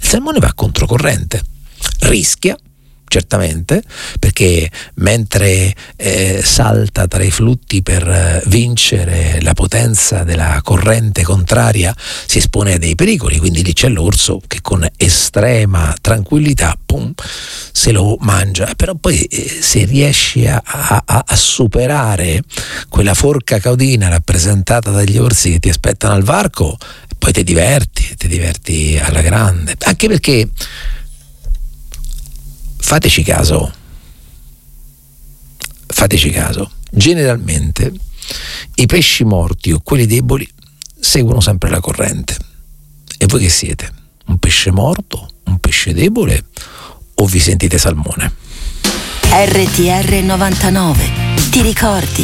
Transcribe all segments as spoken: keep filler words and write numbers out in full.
salmone va controcorrente, rischia certamente, perché mentre eh, salta tra i flutti per eh, vincere la potenza della corrente contraria, si espone a dei pericoli, quindi lì c'è l'orso che con estrema tranquillità pum, se lo mangia. Però poi eh, se riesci a, a, a superare quella forca caudina rappresentata dagli orsi che ti aspettano al varco, poi ti diverti, ti diverti alla grande, anche perché fateci caso, fateci caso, generalmente i pesci morti o quelli deboli seguono sempre la corrente. E voi che siete? Un pesce morto? Un pesce debole? O vi sentite salmone? R T R novantanove, ti ricordi?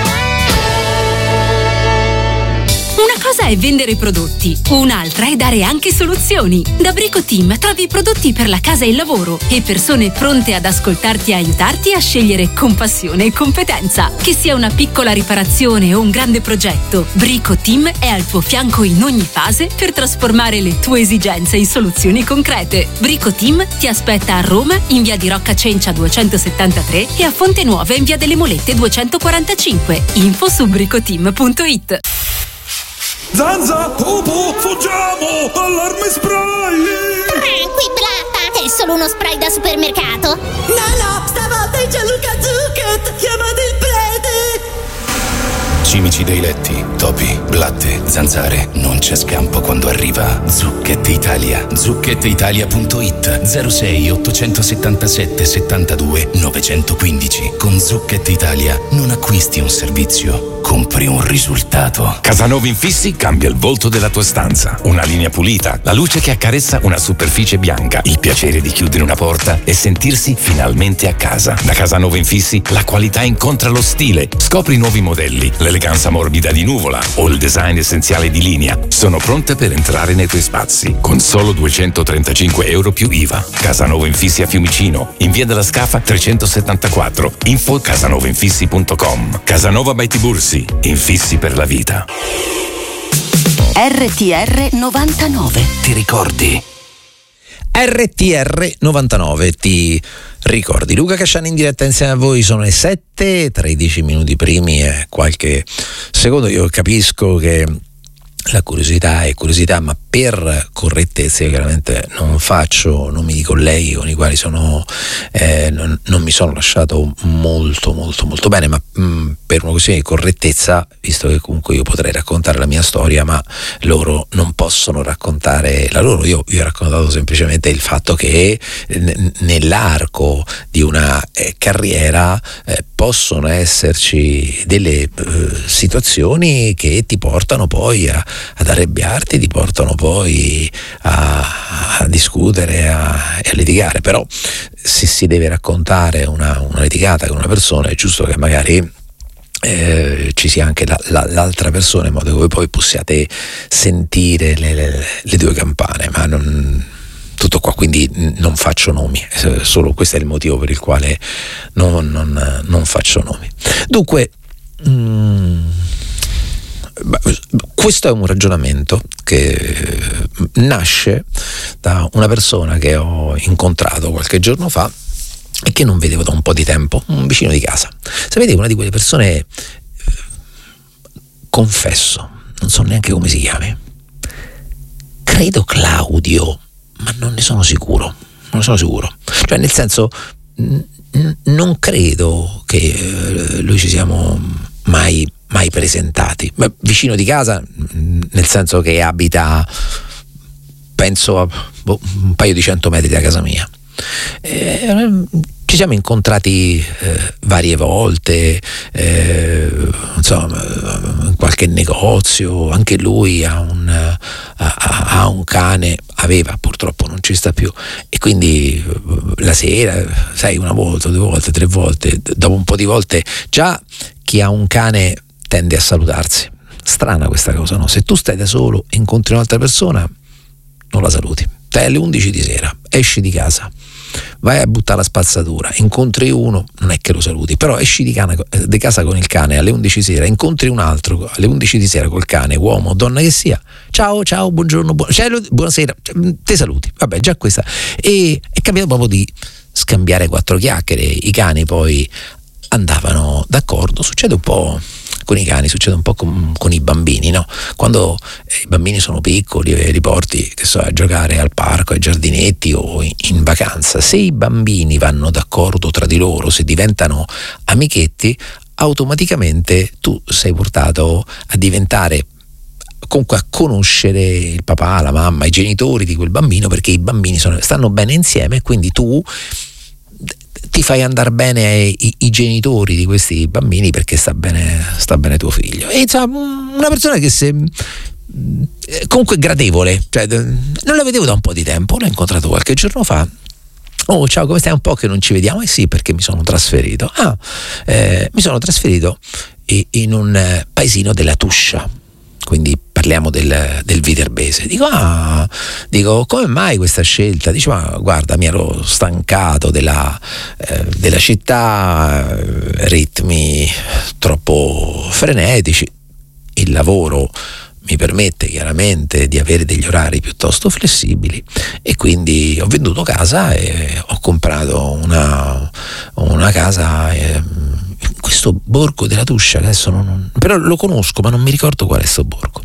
Una cosa è vendere prodotti, un'altra è dare anche soluzioni. Da Brico Team trovi prodotti per la casa e il lavoro e persone pronte ad ascoltarti e aiutarti a scegliere con passione e competenza. Che sia una piccola riparazione o un grande progetto, Brico Team è al tuo fianco in ogni fase per trasformare le tue esigenze in soluzioni concrete. Brico Team ti aspetta a Roma in via di Rocca Cencia duecentosettantatré e a Fonte Nuova in via delle Molette duecentoquarantacinque. Info su bricoteam punto it. Zanza, Popo, fuggiamo! Allarme spray! Tranquillata, è solo uno spray da supermercato. No, no, stavolta è Gianluca Zucchet! Chiamate il prete! Cimici dei letti, topi, blatte, zanzare. Non c'è scampo quando arriva Zucchet Italia. zucchet italia punto it zero sei ottocentosettantasette settantadue novecentoquindici. Con Zucchet Italia non acquisti un servizio, compri un risultato. Casanova Infissi cambia il volto della tua stanza. Una linea pulita, la luce che accarezza una superficie bianca, il piacere di chiudere una porta e sentirsi finalmente a casa. Da Casanova Infissi la qualità incontra lo stile. Scopri nuovi modelli, l'eleganza morbida di nuvola o il design essenziale di linea. Sono pronte per entrare nei tuoi spazi con solo duecentotrentacinque euro più I V A. Casanova Infissi a Fiumicino, in via della Scafa trecentosettantaquattro. Info casanova infissi punto com. Casanova by Tibursi, infissi per la vita. R T R novantanove, ti ricordi? R T R novantanove, ti ricordi? Luca Casciani in diretta insieme a voi. Sono le sette, tra i dieci minuti primi e qualche secondo. Io capisco che la curiosità è curiosità, ma per correttezza io chiaramente non faccio nomi di colleghi con i quali sono eh, non, non mi sono lasciato molto molto molto bene, ma mh, per una questione di correttezza, visto che comunque io potrei raccontare la mia storia ma loro non possono raccontare la loro, io vi ho raccontato semplicemente il fatto che n- nell'arco di una eh, carriera eh, possono esserci delle eh, situazioni che ti portano poi a, ad arrabbiarti, ti portano poi a, a discutere a, e a litigare. Però se si deve raccontare una, una litigata con una persona è giusto che magari Eh, ci sia anche la, la, l'altra persona, in modo che voi poi possiate sentire le, le, le due campane, ma non tutto qua, quindi non faccio nomi, solo questo è il motivo per il quale non, non, non faccio nomi. Dunque mm, questo è un ragionamento che nasce da una persona che ho incontrato qualche giorno fa e che non vedevo da un po' di tempo, un vicino di casa. Sapete, una di quelle persone, eh, confesso, non so neanche come si chiami, credo Claudio, ma non ne sono sicuro, non ne sono sicuro. Cioè, nel senso, n- n- non credo che eh, lui ci siamo mai, mai presentati. Ma vicino di casa, nel senso che abita, penso, a boh, un paio di cento metri da casa mia. Eh, ci siamo incontrati eh, varie volte, eh, insomma, in qualche negozio. Anche lui ha un, ha, ha un cane, aveva, purtroppo non ci sta più, e quindi la sera, sai, una volta, due volte, tre volte, dopo un po' di volte già chi ha un cane tende a salutarsi. Strana questa cosa, no? Se tu stai da solo e incontri un'altra persona non la saluti. Stai alle undici di sera, esci di casa, vai a buttare la spazzatura, incontri uno, non è che lo saluti, però esci di, cana, di casa con il cane alle undici sera, incontri un altro alle undici di sera col cane, uomo o donna che sia, ciao ciao, buongiorno, buon, cioè, buonasera, te saluti, vabbè, già questa. E è capitato proprio di scambiare quattro chiacchiere, i cani poi andavano d'accordo. Succede un po' con i cani, succede un po' con, con i bambini, no? Quando i bambini sono piccoli e li porti, che so, a giocare al parco, ai giardinetti o in, in vacanza, se i bambini vanno d'accordo tra di loro, se diventano amichetti, automaticamente tu sei portato a diventare, comunque a conoscere il papà, la mamma, i genitori di quel bambino, perché i bambini sono, stanno bene insieme e quindi tu ti fai andare bene ai, i genitori di questi bambini perché sta bene, sta bene tuo figlio. E insomma, una persona che se comunque gradevole, cioè, non la vedevo da un po' di tempo, l'ho incontrato qualche giorno fa. Oh, ciao, come stai? Un po' che non ci vediamo. Eh sì, perché mi sono trasferito. Ah, eh, mi sono trasferito in un paesino della Tuscia, quindi parliamo del, del Viterbese. Dico, ah, dico, come mai questa scelta? Dice, ma guarda, mi ero stancato della, eh, della città, ritmi troppo frenetici, il lavoro mi permette chiaramente di avere degli orari piuttosto flessibili e quindi ho venduto casa e ho comprato una, una casa eh, in questo borgo della Tuscia, adesso non, però lo conosco ma non mi ricordo qual è sto borgo,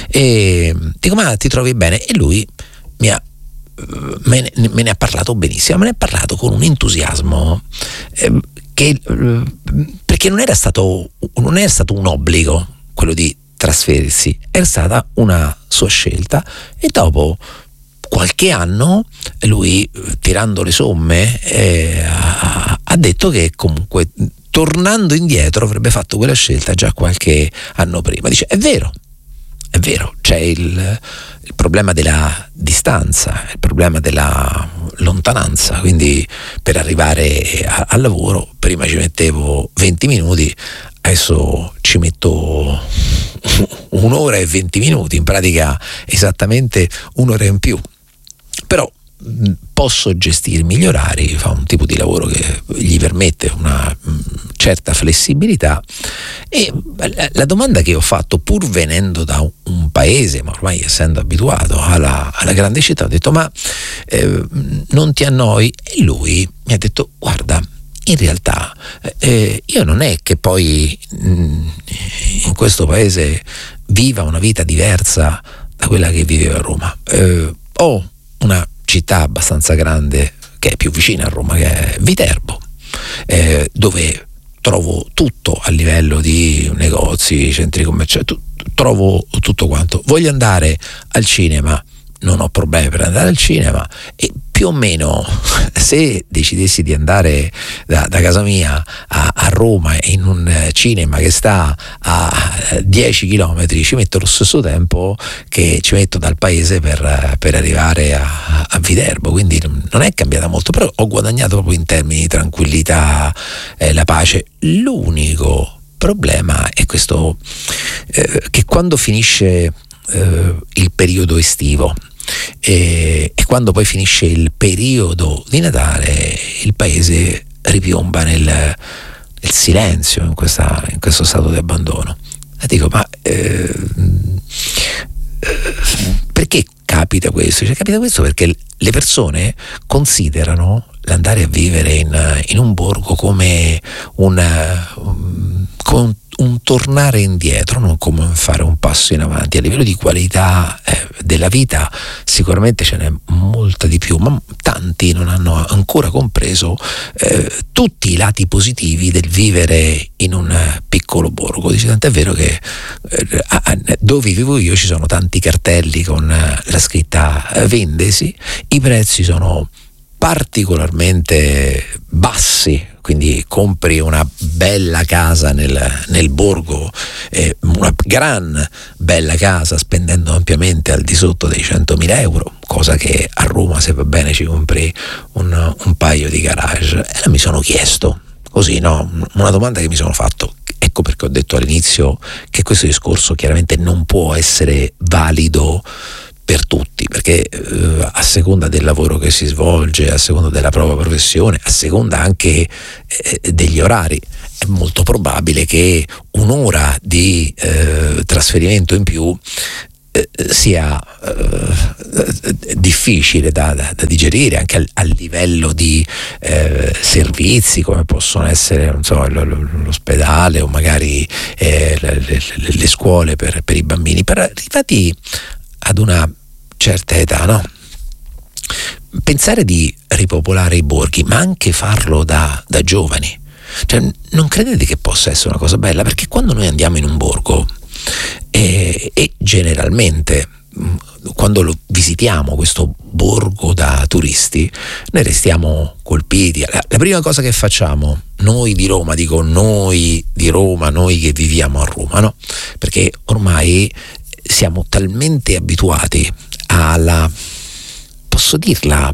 e dico, ma ti trovi bene? E lui mi ha me ne, me ne ha parlato benissimo, me ne ha parlato con un entusiasmo eh, che eh, perché non era stato non era stato un obbligo quello di trasferirsi, era stata una sua scelta, e dopo qualche anno lui, tirando le somme, eh, ha, ha detto che comunque tornando indietro avrebbe fatto quella scelta già qualche anno prima. Dice, è vero, è vero, c'è il, il problema della distanza, il problema della lontananza, quindi per arrivare a, al lavoro prima ci mettevo venti minuti, adesso ci metto un'ora e venti minuti, in pratica esattamente un'ora in più, però posso gestirmi gli orari, fa un tipo di lavoro che gli permette una certa flessibilità. E la domanda che ho fatto, pur venendo da un paese, ma ormai essendo abituato alla, alla grande città, ho detto, ma eh, non ti annoi? E lui mi ha detto, guarda, in realtà eh, io non è che poi mh, in questo paese viva una vita diversa da quella che viveva a Roma. Eh, ho una città abbastanza grande che è più vicina a Roma, che è Viterbo, eh, dove trovo tutto a livello di negozi, centri commerciali, tu, trovo tutto quanto. Voglio andare al cinema, non ho problemi per andare al cinema, e più o meno se decidessi di andare da, da casa mia a, a Roma in un cinema che sta a dieci chilometri ci metto lo stesso tempo che ci metto dal paese per, per arrivare a, a Viterbo, quindi non è cambiata molto, però ho guadagnato proprio in termini di tranquillità, eh, la pace. L'unico problema è questo, eh, che quando finisce eh, il periodo estivo E, e quando poi finisce il periodo di Natale il paese ripiomba nel, nel silenzio, in, questa, in questo stato di abbandono. E dico, ma eh, eh, perché capita questo? Cioè, capita questo perché le persone considerano l'andare a vivere in, in un borgo come un, un, un un tornare indietro, non come fare un passo in avanti. A livello di qualità eh, della vita sicuramente ce n'è molta di più, ma tanti non hanno ancora compreso eh, tutti i lati positivi del vivere in un piccolo borgo. Dice, tant'è vero che eh, dove vivo io ci sono tanti cartelli con la scritta vendesi, i prezzi sono particolarmente bassi, quindi compri una bella casa nel, nel borgo, eh, una gran bella casa spendendo ampiamente al di sotto dei centomila euro, cosa che a Roma, se va bene, ci compri un, un paio di garage. E mi sono chiesto, così, no, una domanda che mi sono fatto. Ecco perché ho detto all'inizio che questo discorso chiaramente non può essere valido per tutti, perché eh, a seconda del lavoro che si svolge, a seconda della propria professione, a seconda anche eh, degli orari, è molto probabile che un'ora di eh, trasferimento in più eh, sia eh, difficile da, da, da digerire, anche al, al livello di eh, servizi come possono essere, non so, l'ospedale o magari eh, le, le, le scuole per, per i bambini. Per arrivati ad una certa età, no? Pensare di ripopolare i borghi, ma anche farlo da, da giovani, cioè, non credete che possa essere una cosa bella? Perché quando noi andiamo in un borgo e, e generalmente quando lo visitiamo questo borgo da turisti, noi restiamo colpiti. La, la prima cosa che facciamo noi di Roma, dico noi di Roma, noi che viviamo a Roma, no? Perché ormai siamo talmente abituati alla, posso dirla,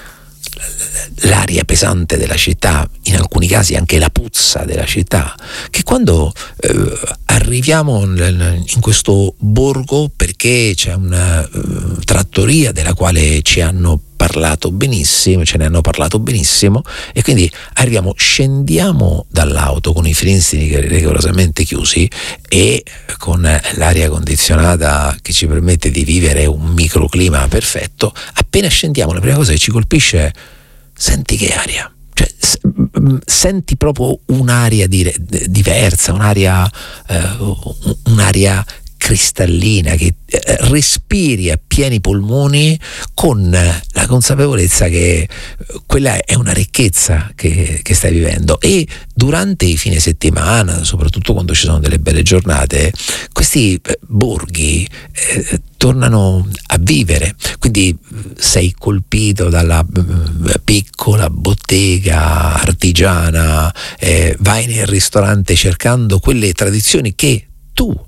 l'aria pesante della città, in alcuni casi anche la puzza della città, che quando eh, arriviamo nel, in questo borgo, perché c'è una uh, trattoria della quale ci hanno parlato benissimo, ce ne hanno parlato benissimo, e quindi arriviamo, scendiamo dall'auto con i finestrini rigorosamente chiusi e con l'aria condizionata che ci permette di vivere un microclima perfetto. Appena scendiamo, la prima cosa che ci colpisce è: senti che aria, cioè s- senti proprio un'aria dire- diversa, un'aria eh, un'aria cristallina che eh, respiri a pieni polmoni, con la consapevolezza che quella è una ricchezza che, che stai vivendo. E durante i fine settimana, soprattutto quando ci sono delle belle giornate, questi eh, borghi eh, tornano a vivere, quindi sei colpito dalla eh, piccola bottega artigiana, eh, vai nel ristorante cercando quelle tradizioni che tu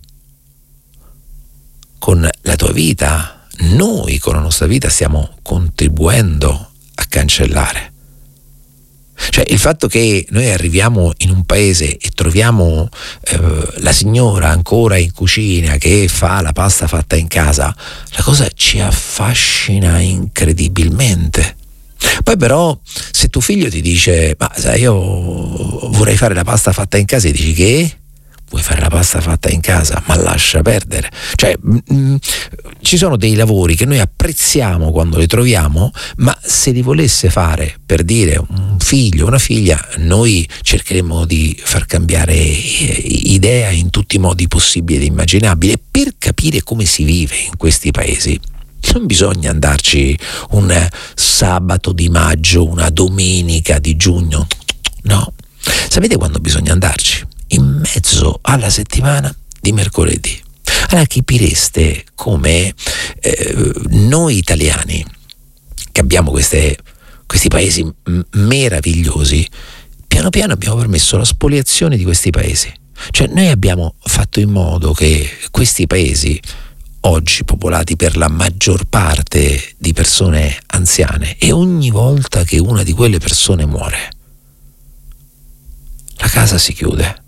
con la tua vita, noi con la nostra vita stiamo contribuendo a cancellare. Cioè il fatto che noi arriviamo in un paese e troviamo eh, la signora ancora in cucina che fa la pasta fatta in casa, la cosa ci affascina incredibilmente. Poi però se tuo figlio ti dice: ma sai, io vorrei fare la pasta fatta in casa, e dici: che? Vuoi fare la pasta fatta in casa? Ma lascia perdere. Cioè mh, ci sono dei lavori che noi apprezziamo quando li troviamo, ma se li volesse fare, per dire, un figlio, una figlia, noi cercheremo di far cambiare idea in tutti i modi possibili ed immaginabili. E per capire come si vive in questi paesi non bisogna andarci un sabato di maggio, una domenica di giugno, no. Sapete quando bisogna andarci? In mezzo alla settimana di mercoledì. Allora capireste come eh, noi italiani, che abbiamo queste, questi paesi m- meravigliosi, piano piano abbiamo permesso la spoliazione di questi paesi. Cioè noi abbiamo fatto in modo che questi paesi, oggi popolati per la maggior parte di persone anziane, e ogni volta che una di quelle persone muore, la casa si chiude.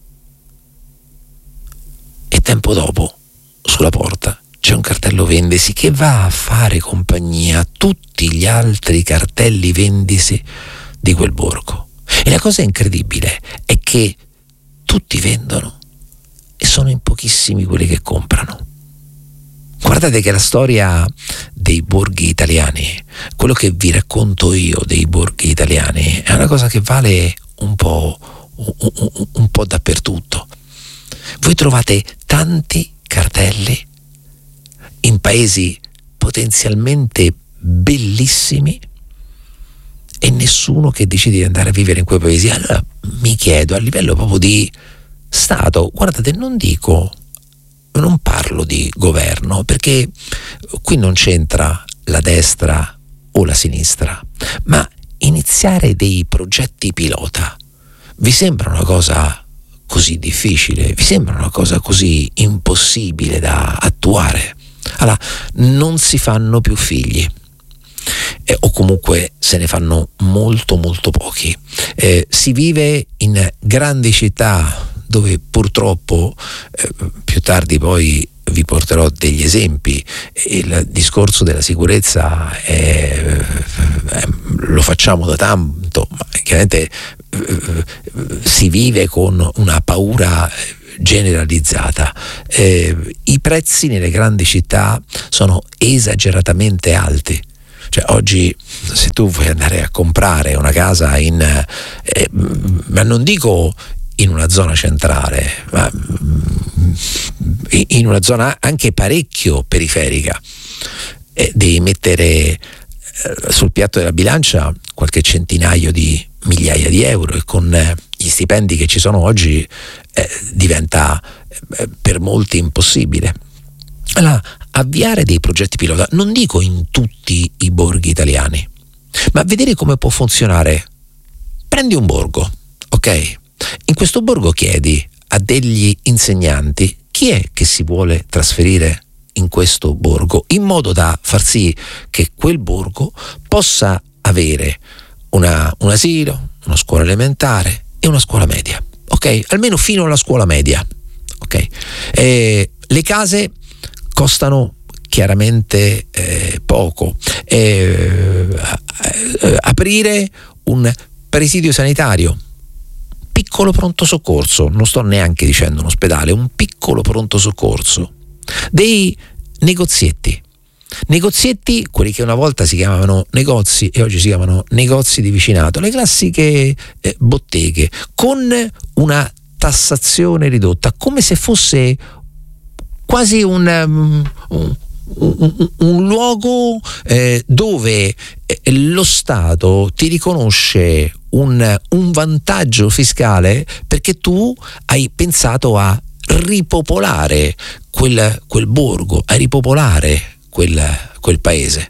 E tempo dopo, sulla porta, c'è un cartello vendisi che va a fare compagnia a tutti gli altri cartelli vendisi di quel borgo. E la cosa incredibile è che tutti vendono e sono in pochissimi quelli che comprano. Guardate che la storia dei borghi italiani, quello che vi racconto io dei borghi italiani, è una cosa che vale un po', un, un, un po' dappertutto. Voi trovate tanti cartelli in paesi potenzialmente bellissimi e nessuno che decide di andare a vivere in quei paesi. Allora mi chiedo, a livello proprio di Stato, guardate, non dico, non parlo di governo, perché qui non c'entra la destra o la sinistra, ma iniziare dei progetti pilota vi sembra una cosa così difficile? Vi sembra una cosa così impossibile da attuare? Allora, non si fanno più figli, eh, o comunque se ne fanno molto molto pochi. Eh, si vive in grandi città dove purtroppo eh, più tardi poi vi porterò degli esempi. Il discorso della sicurezza è, è, lo facciamo da tanto, ma chiaramente eh, si vive con una paura generalizzata. Eh, i prezzi nelle grandi città sono esageratamente alti. Cioè oggi se tu vuoi andare a comprare una casa in eh, ma non dico in una zona centrale, ma in una zona anche parecchio periferica, eh, devi mettere eh, sul piatto della bilancia qualche centinaio di migliaia di euro, e con eh, gli stipendi che ci sono oggi eh, diventa eh, per molti impossibile. Allora, avviare dei progetti pilota, non dico in tutti i borghi italiani, ma vedere come può funzionare. Prendi un borgo, ok? In questo borgo chiedi a degli insegnanti chi è che si vuole trasferire in questo borgo, in modo da far sì che quel borgo possa avere una, un asilo, una scuola elementare e una scuola media, ok? Almeno fino alla scuola media, ok? E le case costano chiaramente eh, poco. Eh, eh, aprire un presidio sanitario, piccolo pronto soccorso, non sto neanche dicendo un ospedale, un piccolo pronto soccorso, dei negozietti, negozietti, quelli che una volta si chiamavano negozi e oggi si chiamano negozi di vicinato, le classiche eh, botteghe, con una tassazione ridotta, come se fosse quasi un, um, un, un, un luogo eh, dove eh, lo Stato ti riconosce un, un vantaggio fiscale perché tu hai pensato a ripopolare quel, quel borgo, a ripopolare quel, quel paese.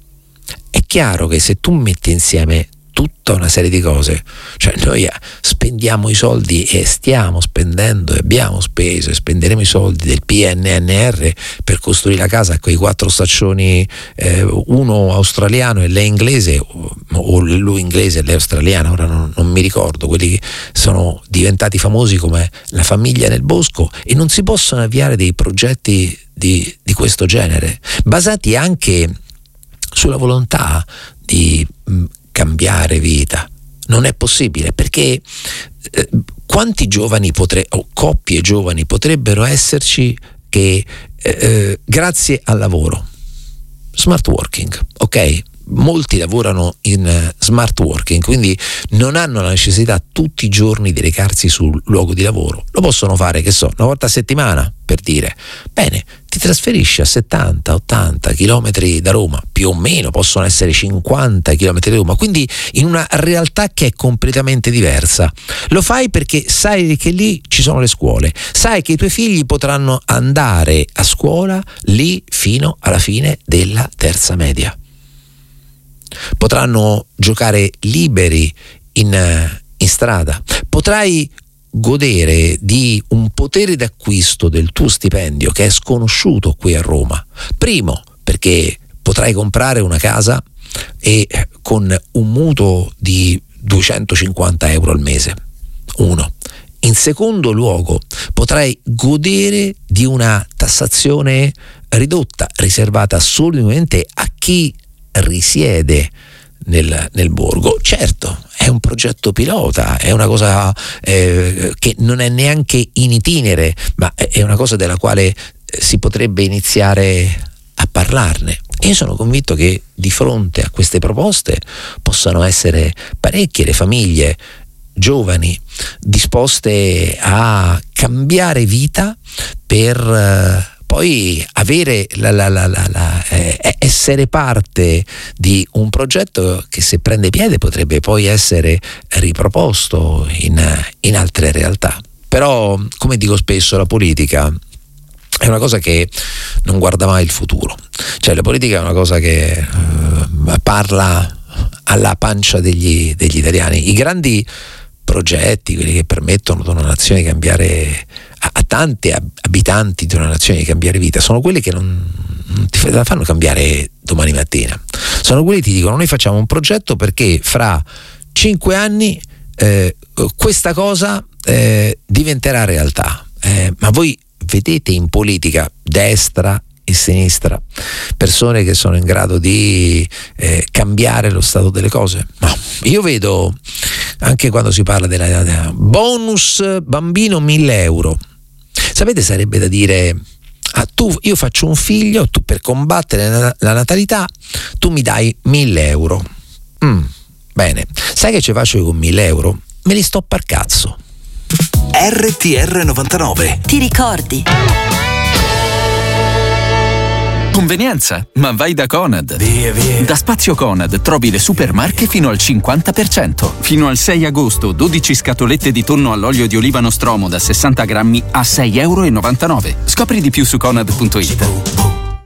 È chiaro che se tu metti insieme tutta una serie di cose, cioè noi spendiamo i soldi e stiamo spendendo e abbiamo speso e spenderemo i soldi del P N R R per costruire la casa con i quattro staccioni, eh, uno australiano e lei inglese, o, o lui inglese e lei australiana, ora non, non mi ricordo, quelli che sono diventati famosi come la famiglia nel bosco, e non si possono avviare dei progetti di, di questo genere, basati anche sulla volontà di mh, cambiare vita. Non è possibile, perché eh, quanti giovani potre- o coppie giovani potrebbero esserci che eh, grazie al lavoro, smart working, ok? Molti lavorano in smart working, quindi non hanno la necessità tutti i giorni di recarsi sul luogo di lavoro, lo possono fare, che so, una volta a settimana, per dire. Bene, ti trasferisci a settanta ottanta chilometri da Roma, più o meno possono essere cinquanta chilometri da Roma, quindi in una realtà che è completamente diversa. Lo fai perché sai che lì ci sono le scuole, sai che i tuoi figli potranno andare a scuola lì fino alla fine della terza media, potranno giocare liberi in, in strada, potrai godere di un potere d'acquisto del tuo stipendio che è sconosciuto qui a Roma. Primo, perché potrai comprare una casa e con un mutuo di duecentocinquanta euro al mese. Uno. In secondo luogo, potrai godere di una tassazione ridotta, riservata solamente a chi risiede nel, nel borgo. Certo, è un progetto pilota, è una cosa eh, che non è neanche in itinere, ma è una cosa della quale si potrebbe iniziare a parlarne. E io sono convinto che di fronte a queste proposte possano essere parecchie le famiglie giovani disposte a cambiare vita per eh, poi avere la, la, la, la, la eh, essere parte di un progetto che, se prende piede, potrebbe poi essere riproposto in, in altre realtà. Però, come dico spesso, la politica è una cosa che non guarda mai il futuro, cioè la politica è una cosa che eh, parla alla pancia degli, degli italiani. I grandi progetti, quelli che permettono ad una nazione di cambiare, a, a tanti abitanti di una nazione di cambiare vita, sono quelli che non, non ti fanno cambiare domani mattina. Sono quelli che ti dicono: noi facciamo un progetto perché fra cinque anni eh, questa cosa eh, diventerà realtà, eh, ma voi vedete in politica destra e sinistra persone che sono in grado di eh, cambiare lo stato delle cose? No, io vedo anche quando si parla della, della bonus bambino mille euro. Sapete, sarebbe da dire: ah, tu, io faccio un figlio, tu per combattere la, la natalità tu mi dai mille euro. Mm, bene, sai che ci faccio io con mille euro? Me li sto par cazzo. R T R novantanove. Ti ricordi? Convenienza, ma vai da Conad. Via, via. Da Spazio Conad trovi le supermarche fino al cinquanta per cento. Fino al sei agosto, dodici scatolette di tonno all'olio di oliva Nostromo da sessanta grammi a sei e novantanove euro. Scopri di più su conad punto it.